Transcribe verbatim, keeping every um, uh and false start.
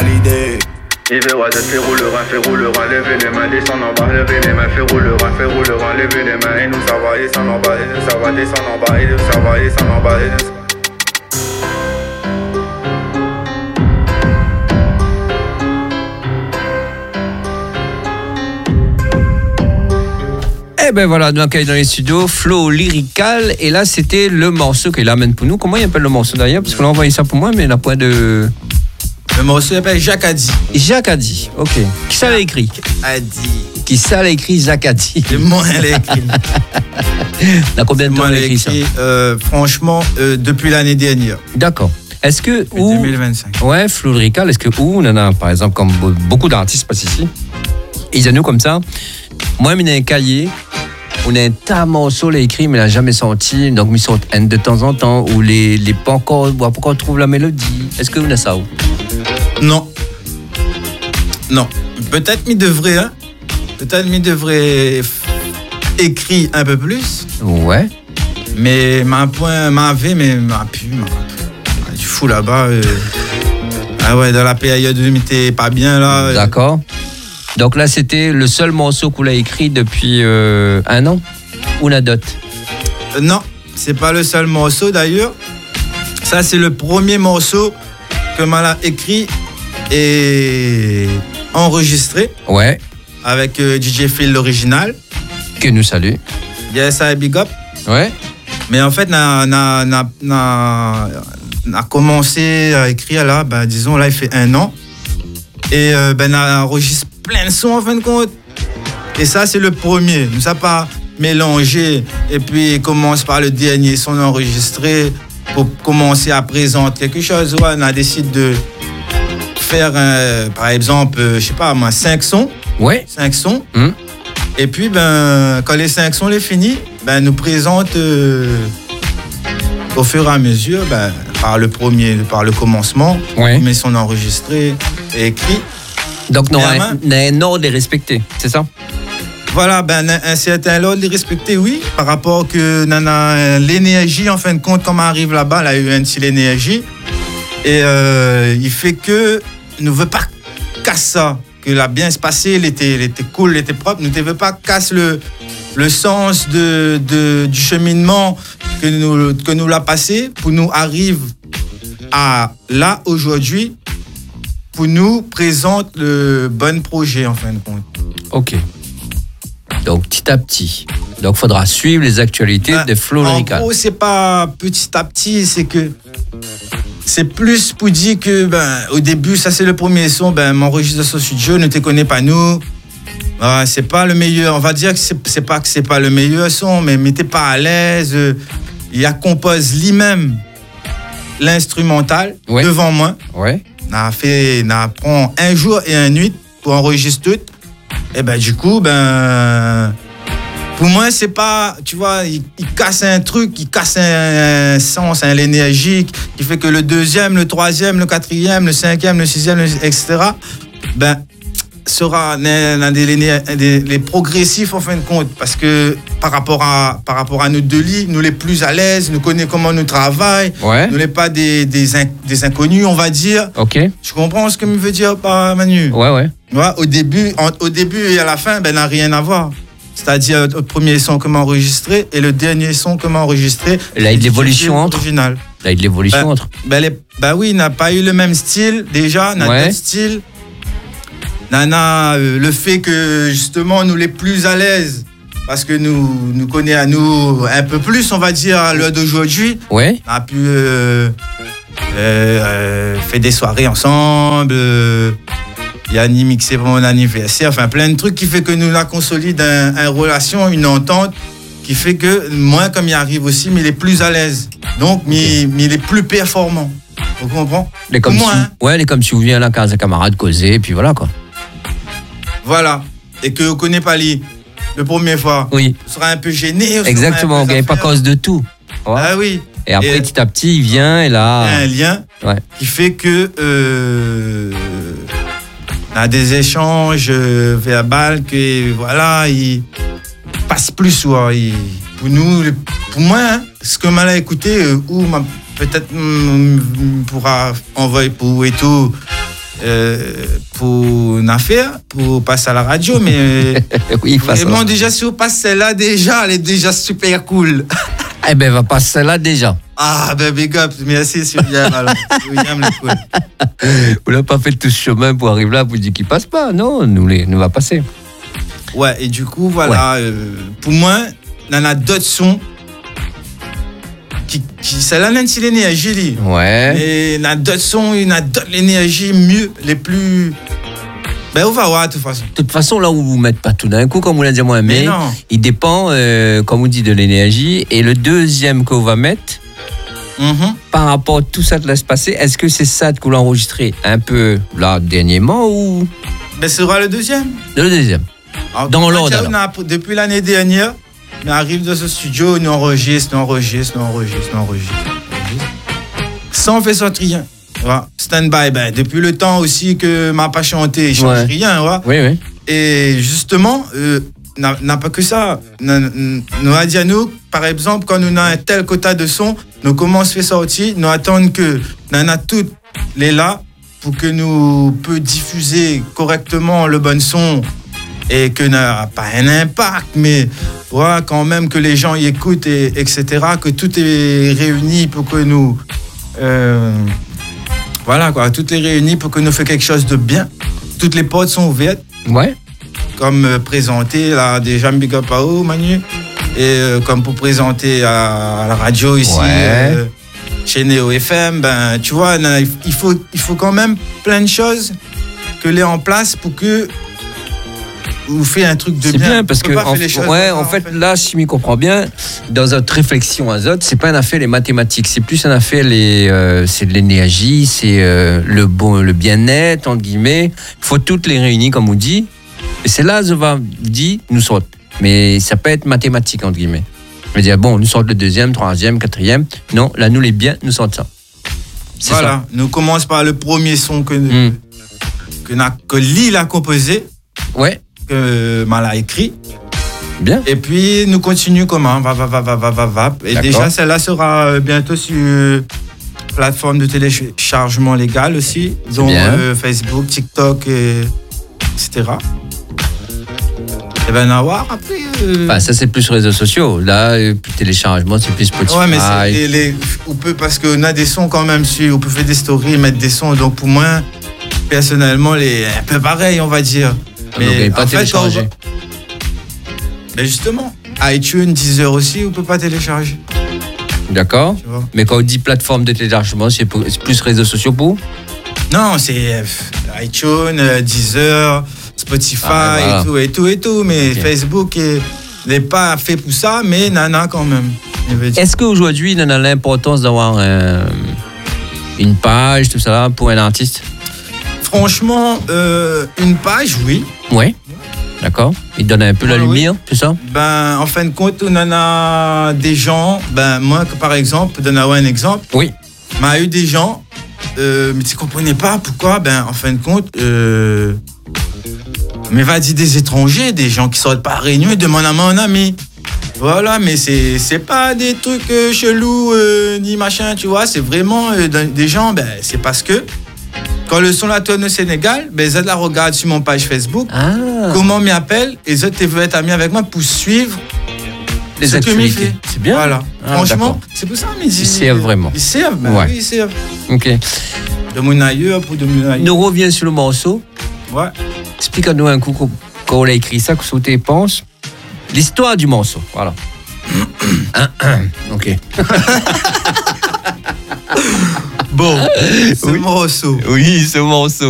validé. Il veut ouais, fait rouler le rein, fait rouler le rein, levez les mains, descendre en bas, levez les mains, fait rouler le rein, fait rouler le rein, levez les mains, et nous ça va descendre en bas, et nous ça va descendre en bas, et nous ça va descendre en bas, et nous ça... Eh ben voilà, donc dans les studios, Flow Lyrical, et là c'était le morceau qu'il amène pour nous. Comment il appelle le morceau d'ailleurs? Parce qu'on a envoyé ça pour moi, mais il n'a point de... Le morceau s'appelle Jacques Adi. Jacques Adi, ok. Qui ça l'a écrit? Adi. Qui ça l'a écrit? Jacques Adi. C'est moi qui l'a écrit. Dans combien de temps il a écrit ça? euh, Franchement, euh, depuis l'année dernière. D'accord. Est-ce que... Où, deux mille vingt-cinq. Ouais, Flow Lyrical, est-ce que où on en a, par exemple, comme beaucoup d'artistes passent ici, ils ont nous comme ça. Moi, il y a un cahier, on a un tas de morceaux écrit, mais il n'a jamais sorti. Donc, ils sortent de temps en temps, où les, les pas encore, pas encore trouvent la mélodie. Est-ce que vous avez ça? Ou? Non. Non. Peut-être qu'il devrait, hein. Peut-être qu'il devrait f- écrire un peu plus. Ouais. Mais ma point, ma V, mais ma pu, ma du fou là-bas. Euh... Ah ouais, dans la période où t'es pas bien là. Euh... D'accord. Donc là, c'était le seul morceau qu'on a écrit depuis euh, un an ou la dot? euh, Non, c'est pas le seul morceau d'ailleurs. Ça, c'est le premier morceau que Mala écrit et enregistré. Ouais. Avec euh, D J Phil l'original. Que nous salue. Yes, I big up. Ouais. Mais en fait, n'a n'a n'a n'a n'a commencé à écrire là, ben disons là, il fait un an. Et euh, ben a enregistré plein de sons en fin de compte. Et ça, c'est le premier. Nous a pas mélangé et puis commence par le dernier son enregistré pour commencer à présenter quelque chose. Ouais, on a décidé de faire, euh, par exemple, euh, je sais pas moi, cinq sons. Ouais. Cinq sons. Mmh. Et puis, ben, quand les cinq sons les finis, ben, nous présente euh, au fur et à mesure, ben, par le premier, par le commencement, ouais. Mais son enregistré et écrit. Donc, il y a un ordre respecté, c'est ça? Voilà, ben, un certain ordre respecté, oui, par rapport que nana, l'énergie, en fin de compte, comme on arrive là-bas, là, il y a eu un style énergie. Et euh, il fait que ne veut pas casser ça, que l'a bien se passer, il était, il était cool, il était propre, ne veut pas casser le, le sens de, de, du cheminement que nous, que nous l'a passé pour nous arrive à là, aujourd'hui, pour nous présente le bon projet, en fin de compte. Ok. Donc, petit à petit. Donc, il faudra suivre les actualités ben, de Flow Lyrical. En gros, c'est pas petit à petit, c'est que c'est plus pour dire que, ben, au début, ça c'est le premier son, ben, mon registre de son studio ne te connaît pas nous. Ah, c'est pas le meilleur. On va dire que c'est, c'est pas que c'est pas le meilleur son, mais mais t'es pas à l'aise. Il a compose lui-même l'instrumental ouais. devant moi. Ouais. On a fait, on a prend un jour et une nuit pour enregistrer tout. Et ben du coup, ben pour moi c'est pas, tu vois, il, il casse un truc, il casse un, un sens, un l'énergie qui fait que le deuxième, le troisième, le quatrième, le cinquième, le sixième, le, et cetera. Ben sera des, des, des, les progressifs en fin de compte, parce que par rapport à par rapport à nos deux lits, nous les plus à l'aise, nous connaissons comment nous travaillons, ouais. Nous les pas des, des in, des inconnus, on va dire. Ok. Tu comprends ce que me veut dire par Manu? Ouais ouais. Ouais, au début, en, au début et à la fin, ben n'a rien à voir. C'est-à-dire le premier son comment enregistré et le dernier son comment enregistré. Là, il y a de l'évolution entre. Original. Là, il y a de l'évolution ben, entre. Ben, les, ben oui, il n'a pas eu le même style déjà, n'a ouais. d'autres styles. Nana, euh, le fait que justement nous les plus à l'aise, parce que nous nous connaît à nous un peu plus, on va dire à l'heure d'aujourd'hui. Ouais. On a pu euh, euh, euh, faire des soirées ensemble. Euh, Yanni mixé pour mon anniversaire, enfin plein de trucs qui fait que nous la consolide un, un relation, une entente qui fait que moi comme il arrive aussi, mais il est plus à l'aise. Donc, okay. mais, mais il est plus performant. Vous comprenez? Les comme moi, si, hein. Ouais, les comme si vous venez à la case des camarades causer, et puis voilà quoi. Voilà. Et que vous connaissez pas lui, le première fois. Oui. Vous serez un peu gêné. Exactement, vous n'avez pas cause de tout. Ouais. Ah oui. Et après, et petit à petit, il vient et là. Il y a un lien ouais. qui fait que. Euh, on a des échanges euh, verbaux que voilà, il passe plus souvent. Il, pour nous, pour moi, hein, ce que m'a écouté, euh, ou peut-être mm, pourra envoyer pour et tout, euh, pour une affaire, pour passer à la radio, mais Oui, face à vraiment la- déjà si on passe celle-là déjà, elle est déjà super cool. Eh ben, va passer là déjà. Ah ben big up, merci c'est bien alors. William le cool. Vous n'avez pas fait tout ce chemin pour arriver là, vous dites qu'il passe pas. Non, nous, les, nous va passer. Ouais, et du coup voilà, euh, pour moi, il y en a d'autres sons qui, qui ça l'a même si l'énergie li. Ouais. Mais il y en a d'autres sons, il y en a d'autres l'énergie mieux, les plus. Ben on va voir de toute façon. De toute façon, là où vous ne mettez pas tout d'un coup, comme vous l'avez dit moi, mais, Mais non. il dépend, euh, comme on dit, de l'énergie. Et le deuxième qu'on va mettre, Mhm. par rapport à tout ça de laisse passer, est-ce que c'est ça que vous l'enregistrez un peu là dernièrement ou Ben ce sera le deuxième. le deuxième? Alors, Dans on l'ordre, a- alors. on a- Depuis l'année dernière, on arrive dans ce studio, on enregistre, on enregistre, on enregistre, on enregistre. on enregistre. Sans faire sortir rien. Voilà. Stand-by, ben, depuis le temps aussi que m'a pas chanté, il change Ouais. rien. Voilà. Oui, oui. Et justement, euh, n'a n'a pas que ça. N'a- Nous a dit à nous, par exemple, quand nous avons un tel quota de son, nous commençons à faire sortir, nous attendons que nous avons toutes les là pour que nous puissions diffuser correctement le bon son et que n'a pas un impact, mais voilà, quand même que les gens y écoutent, et, etc., que tout est réuni pour que nous... euh, voilà, quoi, tout est réuni pour que nous fassions quelque chose de bien. Toutes les portes sont ouvertes Ouais. comme euh, présenter là déjà big up à eux, Manu, et euh, comme pour présenter à, à la radio ici, Ouais. euh, chez Néo F M, ben tu vois, là, il faut il faut quand même plein de choses que les en place pour que vous faites un truc de C'est bien. bien parce On que peut pas en, faire les choses ouais, comme ça, en fait, là, si je m'y comprends bien, dans notre réflexion à Zot, c'est pas un affaire les mathématiques, c'est plus un affaire les, euh, c'est de l'énergie, c'est euh, le bon, le bien-être entre guillemets. Faut toutes les réunir comme on dit. Et c'est là je va dire nous sortent. Mais ça peut être mathématique entre guillemets. Je veux dire bon, nous sortent le deuxième, troisième, quatrième. Non, là nous les biens, nous sortent ça. C'est Voilà, nous commence par le premier son que Mm. que, n'a- que Lille a composé, ça. Ouais, que Mal a écrit. bien. Et puis, nous continuons comment va, va, va, va, va, va, va. Et D'accord. déjà, celle-là sera euh, bientôt sur euh, plateforme de téléchargement légal aussi, dont bien. euh, Facebook, TikTok, et, etc. Et ben, à voir après. euh, Enfin, ça c'est plus réseaux sociaux. Là, euh, téléchargement, c'est plus Spotify. ouais, mais c'est les, les- on peut, parce qu'on a des sons quand même sur, on peut faire des stories, mettre des sons. Donc, pour moi, personnellement, les, un peu pareil, on va dire. Donc, il n'est pas en fait, quand on téléchargé. va- Ben justement, iTunes, Deezer aussi, on peut pas télécharger. D'accord. Tu vois. Mais quand on dit plateforme de téléchargement, c'est pour- c'est plus réseaux sociaux pour Non, c'est euh, iTunes, euh, Deezer, Spotify Ah, voilà. et tout et tout et tout. Mais Ok. Facebook est- n'est pas fait pour ça, mais nana quand même. je veux dire. Est-ce qu'aujourd'hui, il en a l'importance d'avoir un- une page, tout ça, pour un artiste? Franchement, euh, une page, oui. Oui. D'accord. Il donne un peu la Ah, oui. lumière, tout ça? Ben, en fin de compte, on en a des gens. Ben, moi, que par exemple, pour donner un exemple, Oui. m'a eu des gens, euh, mais tu comprenais pas pourquoi. Ben, en fin de compte, euh, mais va dire des étrangers, des gens qui sortent pas à Réunion, ils demandent à mon ami. Voilà, mais c'est c'est pas des trucs euh, chelous euh, ni machin, tu vois. C'est vraiment euh, d'un- des gens, ben, c'est parce que quand le son la tourne au Sénégal, ben, ils la regardent sur mon page Facebook. Ah. Comment m'y appelle et ils te veulent être amis avec moi pour suivre Les ce que m'y actualités. fait. C'est bien. Voilà. Ah, Franchement, d'accord. c'est pour ça, mais ils servent vraiment. Ils servent, ben Ouais. oui, ils servent. Ok. De mon ailleurs pour de mon ailleurs. Nous reviens sur le morceau. Ouais. Explique-nous un coup quand quand on a écrit ça, que tu penses. L'histoire du morceau. Voilà. Un, un. Ok. Bon, c'est Oui. morceau. Oui, ce morceau.